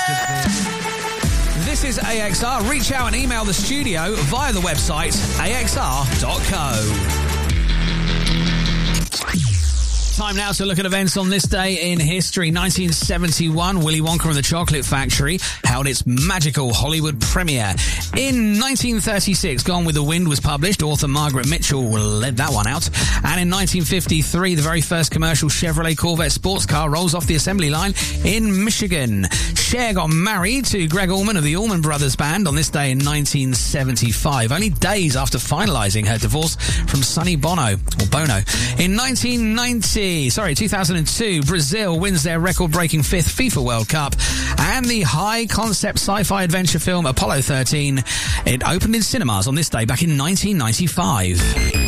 This is AXR. Reach out and email the studio via the website axr.co. Time now to look at events on this day in history. 1971, Willy Wonka and the Chocolate Factory held its magical Hollywood premiere. In 1936, Gone with the Wind was published. Author Margaret Mitchell led that one out. And in 1953, the very first commercial Chevrolet Corvette sports car rolls off the assembly line in Michigan. Cher got married to Greg Allman of the Allman Brothers Band on this day in 1975, only days after finalising her divorce from Sonny Bono. In 2002, Brazil wins their record-breaking 5th FIFA World Cup, and the high-concept sci-fi adventure film Apollo 13, it opened in cinemas on this day back in 1995.